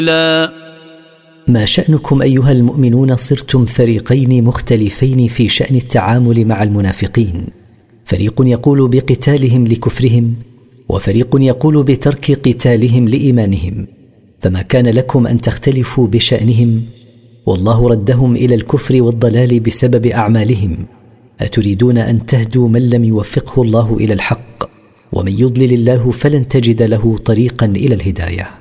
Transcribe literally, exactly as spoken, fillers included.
لا. ما شأنكم أيها المؤمنون صرتم فريقين مختلفين في شأن التعامل مع المنافقين، فريق يقول بقتالهم لكفرهم، وفريق يقول بترك قتالهم لإيمانهم، فما كان لكم أن تختلفوا بشأنهم، والله ردهم إلى الكفر والضلال بسبب أعمالهم. أتريدون أن تهدوا من لم يوفقه الله إلى الحق؟ ومن يضلل الله فلن تجد له طريقا إلى الهداية.